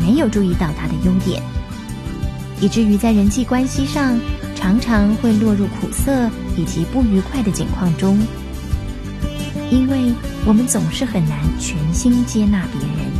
没有注意到他的优点，以至于在人际关系上常常会落入苦涩以及不愉快的境况中，因为我们总是很难全心接纳别人。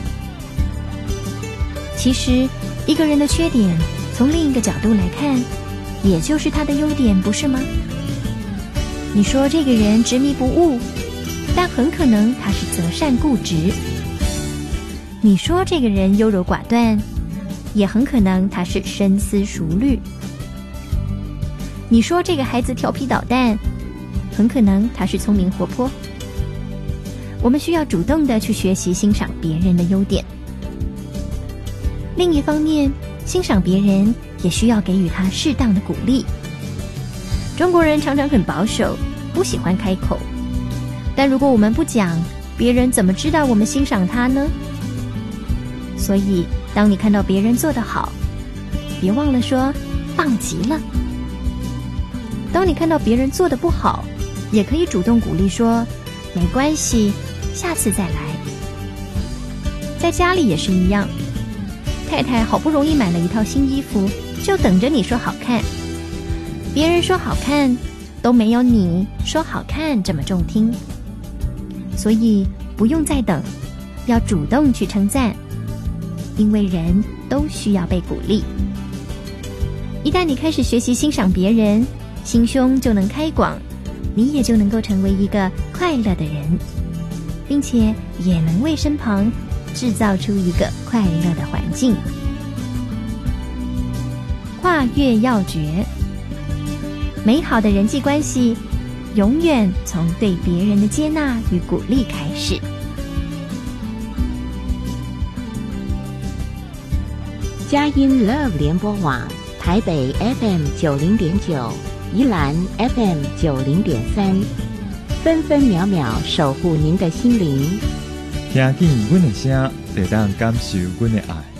其实一个人的缺点从另一个角度来看，也就是他的优点，不是吗？你说这个人执迷不悟，但很可能他是择善固执。你说这个人优柔寡断，也很可能他是深思熟虑。你说这个孩子调皮捣蛋，很可能他是聪明活泼。我们需要主动的去学习欣赏别人的优点。另一方面，欣赏别人也需要给予他适当的鼓励。中国人常常很保守，不喜欢开口，但如果我们不讲，别人怎么知道我们欣赏他呢？所以当你看到别人做得好，别忘了说棒极了。当你看到别人做得不好，也可以主动鼓励说没关系，下次再来。在家里也是一样，太太好不容易买了一套新衣服，就等着你说好看。别人说好看都没有你说好看这么中听，所以不用再等，要主动去称赞，因为人都需要被鼓励。一旦你开始学习欣赏别人，心胸就能开广，你也就能够成为一个快乐的人，并且也能为身旁制造出一个快乐的环境。跨越要诀，美好的人际关系永远从对别人的接纳与鼓励开始。 佳音 Love 联播网，台北 FM90.9，宜兰 FM90.3，分分秒秒守护您的心灵。 听见阮的声，就当感受阮的爱。